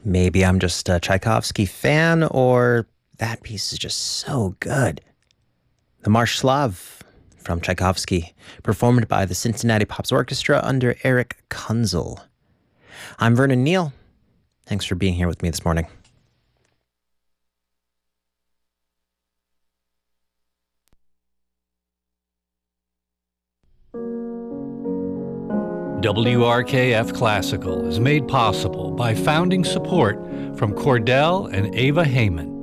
Maybe I'm just a Tchaikovsky fan, or that piece is just so good. The Marsh Slav from Tchaikovsky, performed by the Cincinnati Pops Orchestra under Eric Kunzel. I'm Vernon Neal. Thanks for being here with me this morning. WRKF Classical is made possible by founding support from Cordell and Ava Heyman.